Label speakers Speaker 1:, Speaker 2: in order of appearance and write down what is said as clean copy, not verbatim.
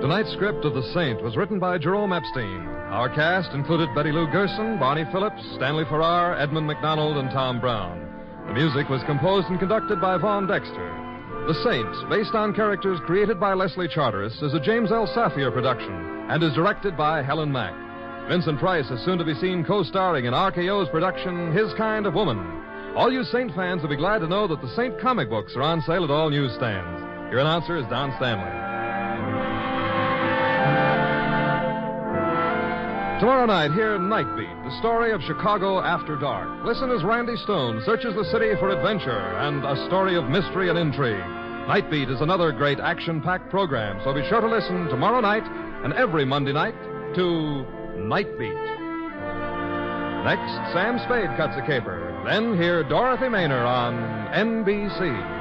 Speaker 1: Tonight's script of The Saint was written by Jerome Epstein. Our cast included Betty Lou Gerson, Barney Phillips, Stanley Farrar, Edmund McDonald, and Tom Brown. The music was composed and conducted by Vaughn Dexter. The Saint, based on characters created by Leslie Charteris, is a James L. Safier production and is directed by Helen Mack. Vincent Price is soon to be seen co-starring in RKO's production, His Kind of Woman. All you Saint fans will be glad to know that the Saint comic books are on sale at all newsstands. Your announcer is Don Stanley. Tomorrow night, hear Night Beat, the story of Chicago after dark. Listen as Randy Stone searches the city for adventure and a story of mystery and intrigue. Night Beat is another great action-packed program, so be sure to listen tomorrow night and every Monday night to Night Beat. Next, Sam Spade cuts a caper. Then hear Dorothy Maynor on NBC.